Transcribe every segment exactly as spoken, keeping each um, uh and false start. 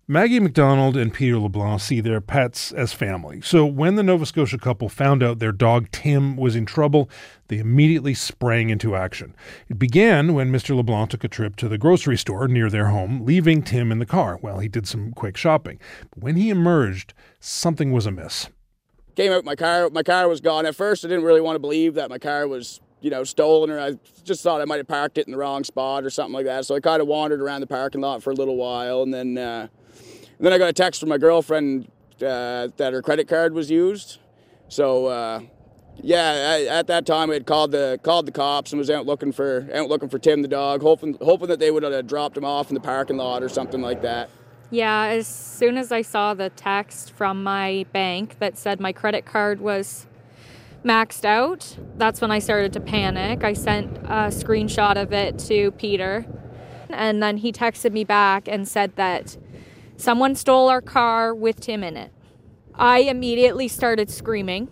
Maggie MacDonald and Peter LeBlanc see their pets as family. So when the Nova Scotia couple found out their dog Tim was in trouble, they immediately sprang into action. It began when Mister LeBlanc took a trip to the grocery store near their home, leaving Tim in the car while he did some quick shopping. But when he emerged, something was amiss. Came out my car, my car was gone. At first I didn't really want to believe that my car was, you know, stolen, or I just thought I might have parked it in the wrong spot or something like that. So I kind of wandered around the parking lot for a little while, and then uh, and then I got a text from my girlfriend uh, that her credit card was used. So uh, yeah, I, at that time I had called the called the cops and was out looking for out looking for Tim the dog, hoping hoping that they would have dropped him off in the parking lot or something like that. Yeah, as soon as I saw the text from my bank that said my credit card was maxed out, that's when I started to panic. I sent a screenshot of it to Peter, and then he texted me back and said that someone stole our car with Tim in it. I immediately started screaming.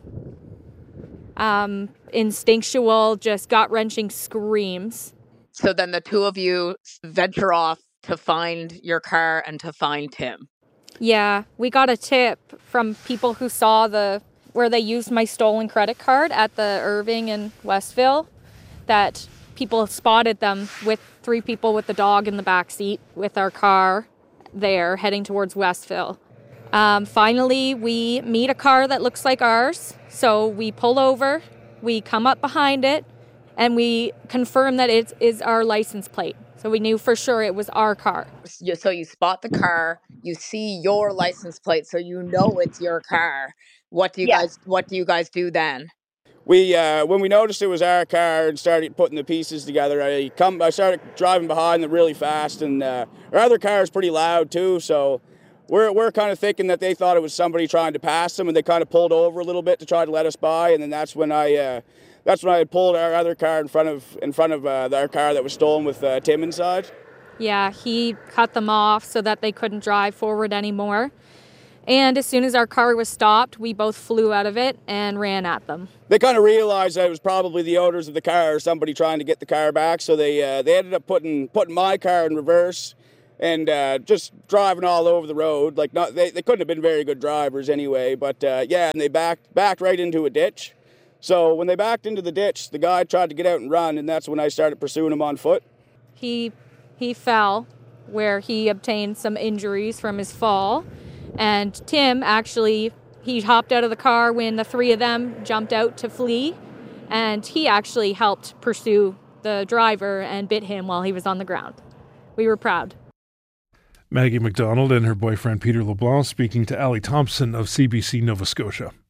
Um, instinctual, just gut-wrenching screams. So then the two of you venture off to find your car and to find Tim. Yeah, we got a tip from people who saw the where they used my stolen credit card at the Irving in Westville, that people spotted them with three people with the dog in the back seat with our car there heading towards Westville. Um, finally, we meet a car that looks like ours, so we pull over, we come up behind it, and we confirm that it is our license plate. So we knew for sure it was our car. So you spot the car, you see your license plate, so you know it's your car. What do you yeah. guys What do you guys do then? We uh, when we noticed it was our car and started putting the pieces together, I come I started driving behind them really fast, and uh, our other car is pretty loud too. So we're we're kind of thinking that they thought it was somebody trying to pass them, and they kind of pulled over a little bit to try to let us by. And then that's when I. Uh, That's when I had pulled our other car in front of in front of uh, our car that was stolen with uh, Tim inside. Yeah, he cut them off so that they couldn't drive forward anymore. And as soon as our car was stopped, we both flew out of it and ran at them. They kind of realized that it was probably the owners of the car or somebody trying to get the car back, so they uh, they ended up putting putting my car in reverse and uh, just driving all over the road. Like not they, they couldn't have been very good drivers anyway, but uh, yeah, and they backed backed right into a ditch. So when they backed into the ditch, the guy tried to get out and run, and that's when I started pursuing him on foot. He he fell, where he obtained some injuries from his fall. And Tim actually, he hopped out of the car when the three of them jumped out to flee, and he actually helped pursue the driver and bit him while he was on the ground. We were proud. Maggie MacDonald and her boyfriend Peter LeBlanc speaking to Allie Thompson of C B C Nova Scotia.